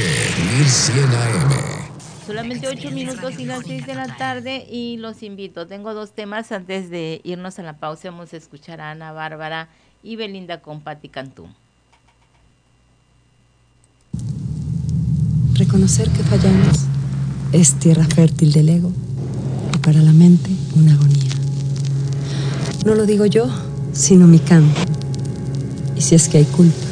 1100 AM. Solamente 8 minutos y las 6 de la tarde y los invito. Tengo dos temas antes de irnos a la pausa. Vamos a escuchar a Ana Bárbara y Belinda con Patti Cantú. Reconocer que fallamos es tierra fértil del ego y para la mente una agonía. No lo digo yo, sino mi canto. Y si es que hay culpa,